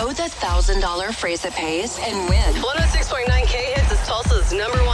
Know the $1,000 phrase that pays and win. 106.9 K Hits is Tulsa's #1